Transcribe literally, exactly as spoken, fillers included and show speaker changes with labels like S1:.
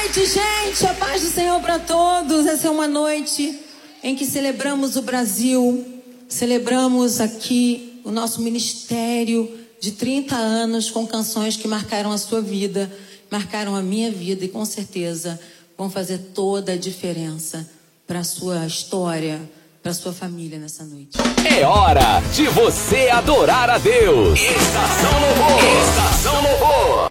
S1: noite, gente, a paz do Senhor para todos. Essa é uma noite em que celebramos o Brasil, celebramos aqui o nosso ministério de trinta anos com canções que marcaram a sua vida, marcaram a minha vida e com certeza vão fazer toda a diferença para a sua história, para a sua família nessa noite.
S2: É hora de você adorar a Deus. Estação Louvor. Estação Louvor.